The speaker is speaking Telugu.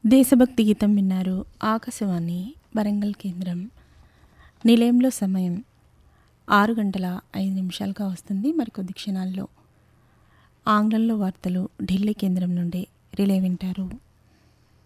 దేశభక్తి గీతం విన్నారు. ఆకాశవాణి వరంగల్ కేంద్రం. నిలయంలో సమయం 6:05 వస్తుంది. మరికొద్ది క్షణాల్లో ఆంగ్లంలో వార్తలు ఢిల్లీ కేంద్రం నుండి రిలే వింటారు.